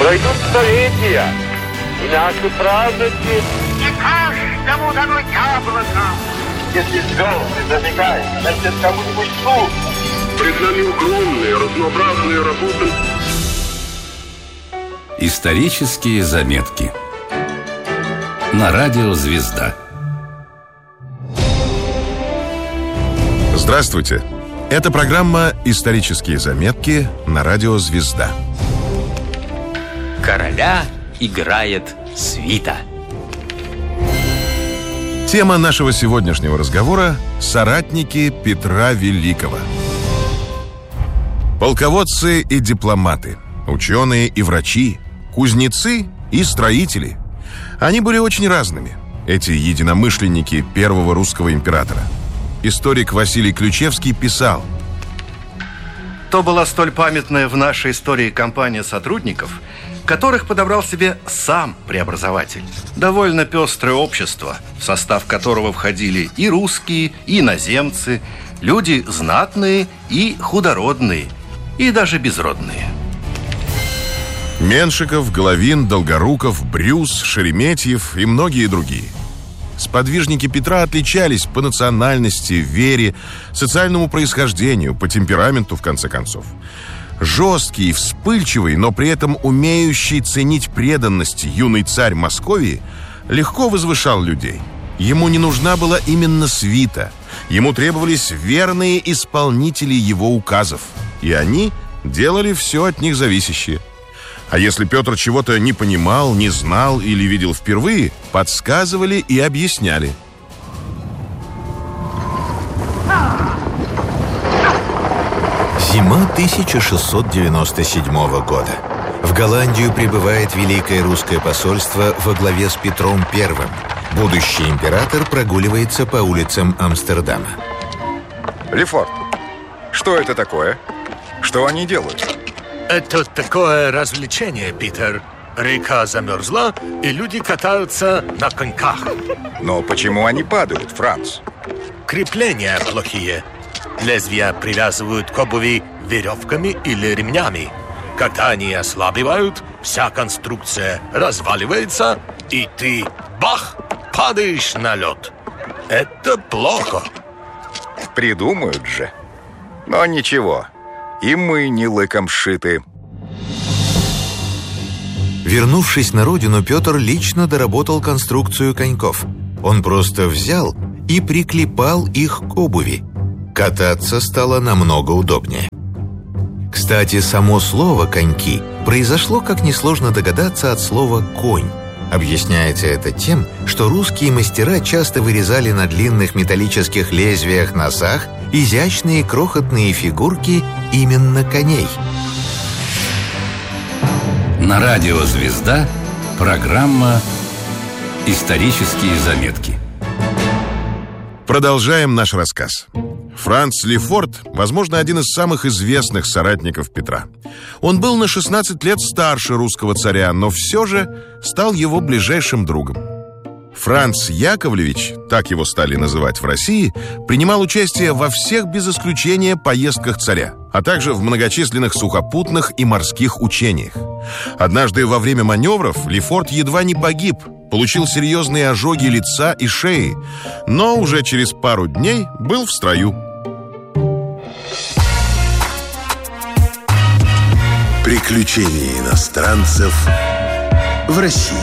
Пройдут столетия, и наши праздники... Не каждому дано яблоко. Если звезды зажигают, значит, кому-нибудь суд. Пред нами огромные, разнообразные работы. Исторические заметки на радио «Звезда». Здравствуйте! Это программа «Исторические заметки» на радио «Звезда». Короля играет свита. Тема нашего сегодняшнего разговора – соратники Петра Великого. Полководцы и дипломаты, ученые и врачи, кузнецы и строители. Они были очень разными, эти единомышленники первого русского императора. Историк Василий Ключевский писал: то была столь памятная в нашей истории компания сотрудников, которых подобрал себе сам преобразователь. Довольно пестрое общество, в состав которого входили и русские, и иноземцы, люди знатные и худородные, и даже безродные. Меншиков, Головин, Долгоруков, Брюс, Шереметьев и многие другие. Сподвижники Петра отличались по национальности, вере, социальному происхождению, по темпераменту, в конце концов. Жесткий, вспыльчивый, но при этом умеющий ценить преданность юный царь Московии легко возвышал людей. Ему не нужна была именно свита. Ему требовались верные исполнители его указов. И они делали все от них зависящее. А если Петр чего-то не понимал, не знал или видел впервые, подсказывали и объясняли. Зима 1697 года. В Голландию прибывает Великое русское посольство во главе с Петром I. Будущий император прогуливается по улицам Амстердама. Лефорт, что это такое? Что они делают? Это такое развлечение, Питер. Река замерзла, и люди катаются на коньках. Но почему они падают, Франц? Крепления плохие. Лезвия привязывают к обуви веревками или ремнями. Когда они ослабевают, вся конструкция разваливается, и ты, бах, падаешь на лед. Это плохо. Придумают же. Но ничего, и мы не лыком сшиты. Вернувшись на родину, Петр лично доработал конструкцию коньков. Он просто взял и приклепал их к обуви. Кататься стало намного удобнее. Кстати, само слово «коньки» произошло, как несложно догадаться, от слова «конь». Объясняется это тем, что русские мастера часто вырезали на длинных металлических лезвиях носах изящные крохотные фигурки именно коней. На радио «Звезда» программа «Исторические заметки». Продолжаем наш рассказ. Франц Лефорт, возможно, один из самых известных соратников Петра. Он был на 16 лет старше русского царя, но все же стал его ближайшим другом. Франц Яковлевич, так его стали называть в России, принимал участие во всех без исключения поездках царя, а также в многочисленных сухопутных и морских учениях. Однажды во время маневров Лефорт едва не погиб, получил серьезные ожоги лица и шеи, но уже через пару дней был в строю. Приключения иностранцев в России.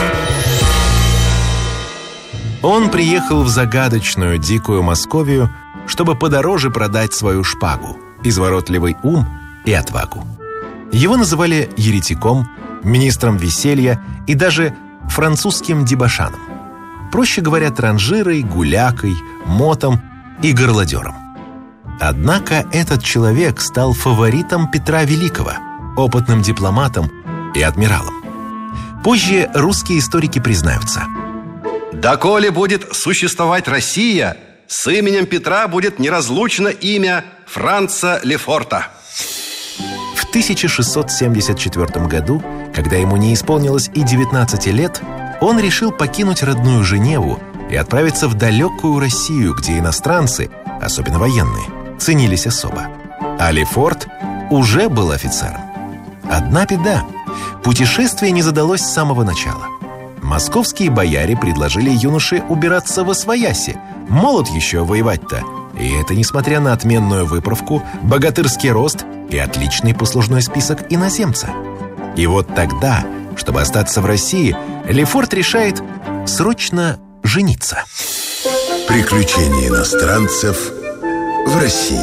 Он приехал в загадочную дикую Московию, чтобы подороже продать свою шпагу, изворотливый ум и отвагу. Его называли еретиком, министром веселья и даже французским дебошаном. Проще говоря, транжирой, гулякой, мотом и горлодером. Однако этот человек стал фаворитом Петра Великого, опытным дипломатом и адмиралом. Позже русские историки признаются: «Доколе будет существовать Россия, с именем Петра будет неразлучно имя Франца Лефорта». В 1674 году, когда ему не исполнилось и 19 лет, он решил покинуть родную Женеву и отправиться в далекую Россию, где иностранцы, особенно военные, ценились особо. А Лефорт уже был офицером. Одна беда. Путешествие не задалось с самого начала. Московские бояре предложили юноше убираться восвояси. Молод еще воевать-то. И это несмотря на отменную выправку, богатырский рост и отличный послужной список иноземца. И вот тогда, чтобы остаться в России, Лефорт решает срочно жениться. Приключения иностранцев в России.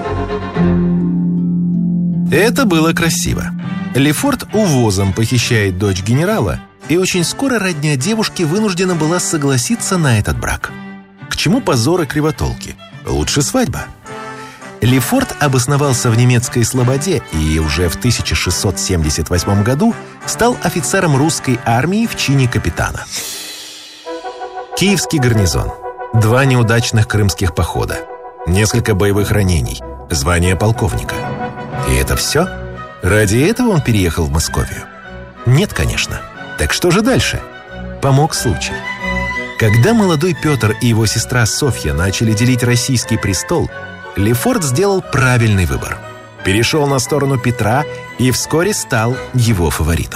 Это было красиво. Лефорт увозом похищает дочь генерала, и очень скоро родня девушки вынуждена была согласиться на этот брак. К чему позор и кривотолки? Лучше свадьба. Лефорт обосновался в немецкой Слободе и уже в 1678 году стал офицером русской армии в чине капитана. Киевский гарнизон, 2 неудачных крымских похода, несколько боевых ранений, звание полковника. И это все? Ради этого он переехал в Московию? Нет, конечно. Так что же дальше? Помог случай. Когда молодой Петр и его сестра Софья начали делить российский престол, Лефорт сделал правильный выбор. Перешел на сторону Петра и вскоре стал его фаворитом.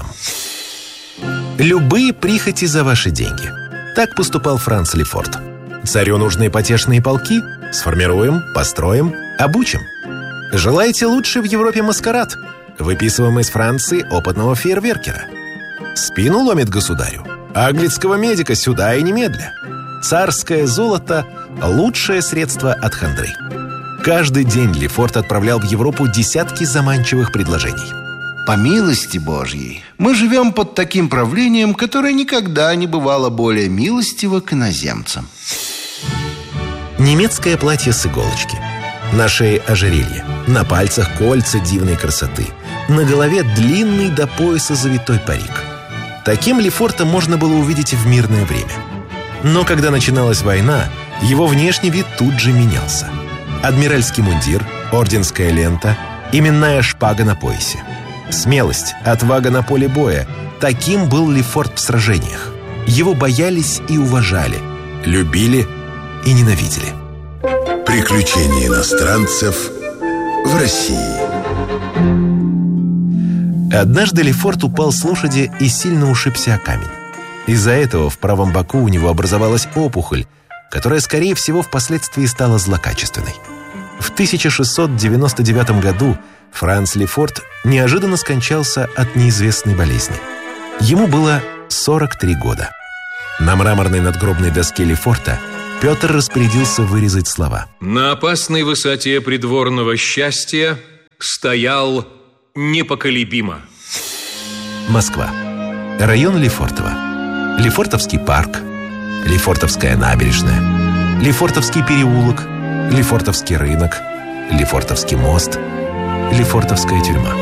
Любые прихоти за ваши деньги. Так поступал Франц Лефорт. Царю нужны потешные полки? Сформируем, построим, обучим. Желаете лучше в Европе маскарад? Выписываем из Франции опытного фейерверкера. Спину ломит государю? Аглицкого медика сюда и немедля. Царское золото – лучшее средство от хандры. Каждый день Лефорт отправлял в Европу десятки заманчивых предложений. По милости Божьей, мы живем под таким правлением, которое никогда не бывало более милостиво к иноземцам. Немецкое платье с иголочки. На шее ожерелье, на пальцах кольца дивной красоты, на голове длинный до пояса завитой парик. Таким Лефорта можно было увидеть и в мирное время. Но когда начиналась война, его внешний вид тут же менялся. Адмиральский мундир, орденская лента, именная шпага на поясе. Смелость, отвага на поле боя – таким был Лефорт в сражениях. Его боялись и уважали, любили и ненавидели. Приключения иностранцев в России. Однажды Лефорт упал с лошади и сильно ушибся о камень. Из-за этого в правом боку у него образовалась опухоль, которая, скорее всего, впоследствии стала злокачественной. В 1699 году Франц Лефорт неожиданно скончался от неизвестной болезни. Ему было 43 года. На мраморной надгробной доске Лефорта Петр распорядился вырезать слова: «На опасной высоте придворного счастья стоял непоколебимо». Москва. Район Лефортово. Лефортовский парк, Лефортовская набережная, Лефортовский переулок, Лефортовский рынок, Лефортовский мост, Лефортовская тюрьма.